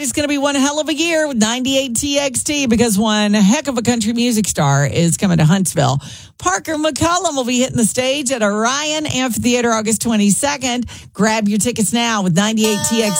it's going to be one hell of a year with 98 TXT because one heck of a country music star is coming to Huntsville. Parker McCollum will be hitting the stage at Orion Amphitheater August 22nd. Grab your tickets now with 98 TXT.